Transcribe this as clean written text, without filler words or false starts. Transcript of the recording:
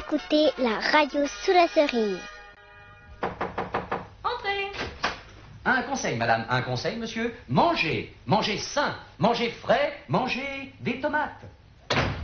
écoutez la radio sous la cerise. Entrez. Un conseil, madame, un conseil, monsieur. Mangez, mangez sain, mangez frais, mangez des tomates.